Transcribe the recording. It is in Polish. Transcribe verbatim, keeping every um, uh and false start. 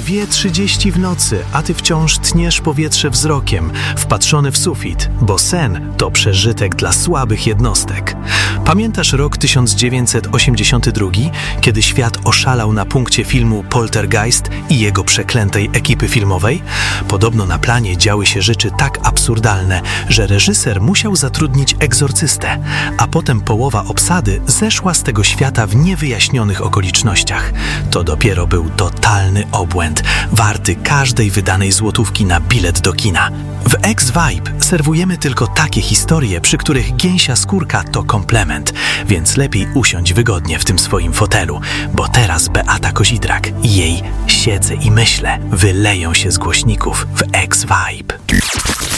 dwie trzydzieści w nocy, a ty wciąż tniesz powietrze wzrokiem, wpatrzony w sufit, bo sen to przeżytek dla słabych jednostek. Pamiętasz rok tysiąc dziewięćset osiemdziesiąty drugi, kiedy świat oszalał na punkcie filmu Poltergeist i jego przeklętej ekipy filmowej? Podobno na planie działy się rzeczy tak absurdalne, że reżyser musiał zatrudnić egzorcystę, a potem połowa obsady zeszła z tego świata w niewyjaśnionych okolicznościach. To dopiero był totalny obłęd, warty każdej wydanej złotówki na bilet do kina. W X-Vibe serwujemy tylko takie historie, przy których gęsia skórka to komplement, więc lepiej usiądź wygodnie w tym swoim fotelu, bo teraz Beata Kozidrak i jej Siedzę i myślę wyleją się z głośników w X-Vibe.